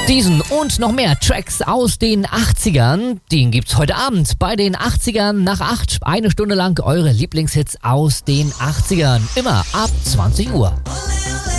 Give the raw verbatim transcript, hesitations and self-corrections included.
Diesen und noch mehr Tracks aus den achtzigern, den gibt's heute Abend bei den achtzigern nach acht. Eine Stunde lang eure Lieblingshits aus den achtzigern. Immer ab zwanzig Uhr.